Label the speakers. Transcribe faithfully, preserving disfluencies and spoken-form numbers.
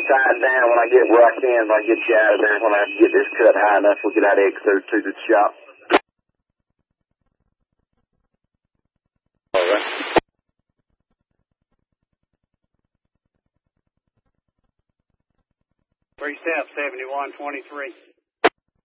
Speaker 1: sign down when I get where I can. If I get you out of there, when I get this cut high enough, we'll get out of X thirty-two to the shop. All right.
Speaker 2: Three step, seventy-one twenty-three.